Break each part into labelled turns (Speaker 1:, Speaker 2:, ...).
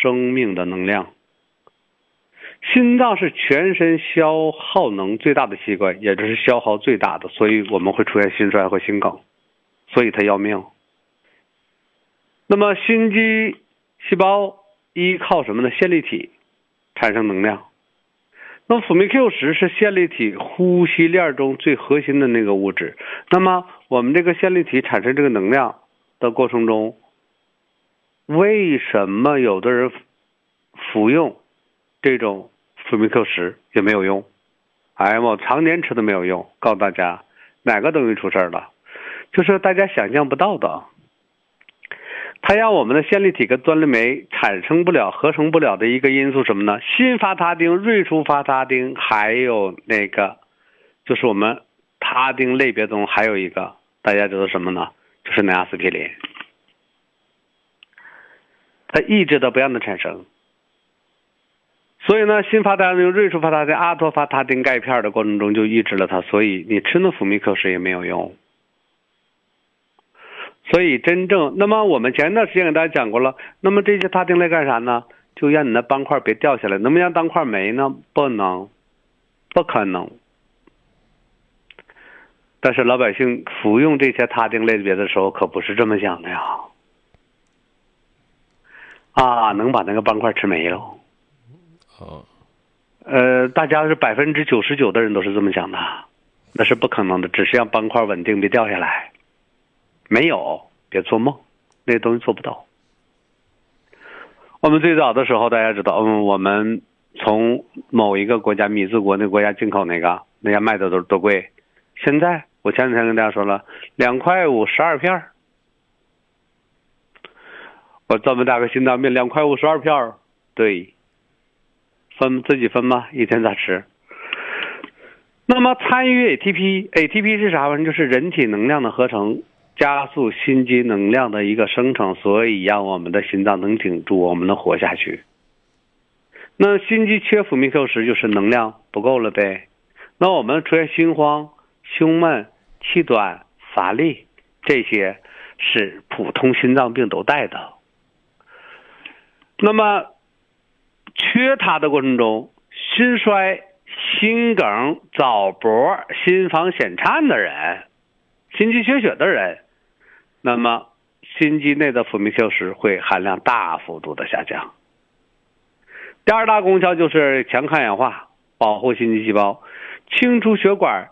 Speaker 1: 生命的能量。心脏是全身消耗能最大的器官，也就是消耗最大的，所以我们会出现心衰和心梗，所以它要命。那么心肌细胞依靠什么呢？线粒体产生能量。那么辅酶 Q10是线粒体呼吸链中最核心的那个物质。那么我们这个线粒体产生这个能量的过程中，为什么有的人服用这种辅酶 Q10也没有用？我常年吃都没有用。告诉大家哪个东西出事了，就是大家想象不到的。它让我们的线粒体跟端粒酶产生不了、合成不了的一个因素什么呢？新伐他汀、瑞舒伐他汀，还有那个就是我们他汀类别中还有一个，大家知道什么呢？就是那阿司匹林，它抑制的不让它产生。所以呢，新伐他汀、瑞舒伐他汀、阿托伐他汀钙片的过程中就抑制了它，所以你吃那辅酶 Q10也没有用。所以真正，那么我们前段时间给大家讲过了，那么这些他汀类干啥呢？就让你的斑块别掉下来。能不能让斑块没呢？不能，不可能。但是老百姓服用这些他汀类别的时候可不是这么想的呀。能把那个斑块吃没了。大家是99%的人都是这么想的，那是不可能的，只是让斑块稳定别掉下来。没有，别做梦，那个东西做不到。我们最早的时候，大家知道，我们从某一个国家米字国那个国家进口那家卖的都多贵。现在我前两天跟大家说了，2.5块12片。我这么大个心脏病，2.5块12片，对，自己分吧，一天咋吃？那么参与 ATP 是啥玩意儿？就是人体能量的合成，加速心肌能量的一个生成，所以让我们的心脏能挺住，我们能活下去。那心肌缺辅酶 Q10就是能量不够了呗。那我们出现心慌、胸闷、气短、乏力，这些是普通心脏病都带的。那么缺它的过程中，心衰、心梗、早搏、心房癣颤的人，心肌缺血的人，那么心肌内的辅酶 Q10会含量大幅度的下降。第二大功效就是强抗氧化，保护心肌细胞，清除血管，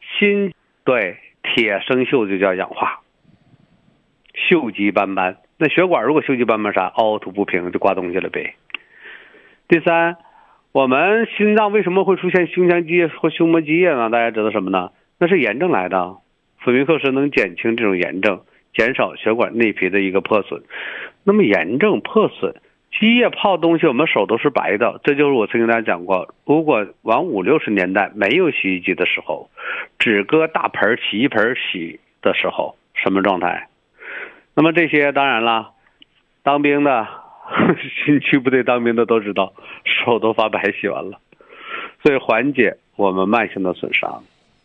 Speaker 1: 铁生锈就叫氧化，锈迹斑斑。那血管如果锈迹斑斑啥，凹凸不平就挂东西了呗。第三，我们心脏为什么会出现胸腔积液或胸膜积液呢？大家知道什么呢？那是炎症来的，辅酶 Q10能减轻这种炎症，减少血管内皮的一个破损。那么炎症破损，积液泡东西，我们手都是白的。这就是我曾经跟大家讲过，如果往50、60年代没有洗衣机的时候，只搁大盆洗衣盆洗的时候，什么状态？那么这些当然了，当兵的新区部队当兵的都知道，手都发白洗完了，所以缓解我们慢性的损伤。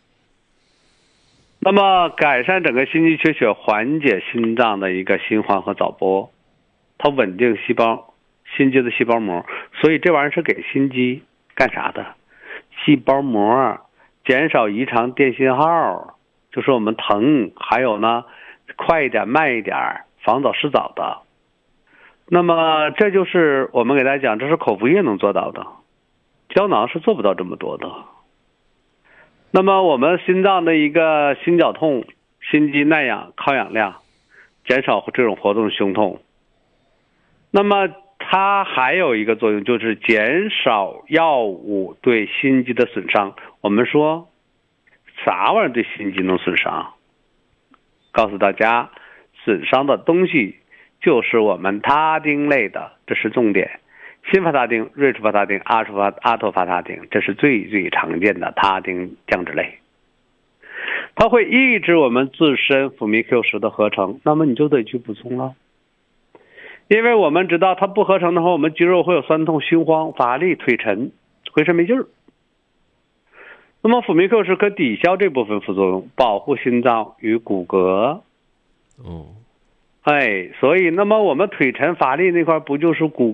Speaker 1: 那么改善整个心肌缺血，缓解心脏的一个心慌和早搏，它稳定心肌的细胞膜，所以这玩意儿是给心肌干啥的？细胞膜，减少异常电信号，就是我们疼，还有呢快一点慢一点，防早失早的。那么这就是我们给大家讲，这是口服液能做到的，胶囊是做不到这么多的。那么我们心脏的一个心绞痛，心肌耐氧抗氧量，减少这种活动胸痛。那么它还有一个作用，就是减少药物对心肌的损伤。我们说啥玩意儿对心肌能损伤？告诉大家，损伤的东西就是我们他汀类的，这是重点。新伐他汀、瑞舒伐他汀、阿托伐他汀，这是最常见的他汀降脂类。它会抑制我们自身辅酶 Q10的合成，那么你就得去补充了。因为我们知道它不合成的话，我们肌肉会有酸痛、心慌、乏力、腿沉、浑身没劲儿。那么辅酶 Q10可抵消这部分副作用，保护心脏与骨骼。所以那么我们腿沉乏力那块不就是骨